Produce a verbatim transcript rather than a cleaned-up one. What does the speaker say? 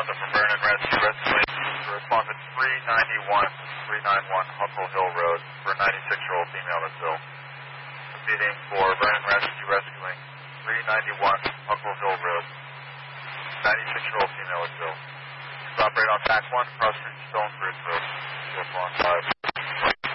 Delta from Vernon Rescue Rescuing. Response at three ninety-one, three ninety-one Huckle Hill Road for a ninety-six-year-old female that's ill. Proceeding for Vernon Rescue Rescuing, three ninety-one Huckle Hill Road. ninety-six-year-old female is ill. Please operate on T A C one, crossing Stone Bridge Road. Good one.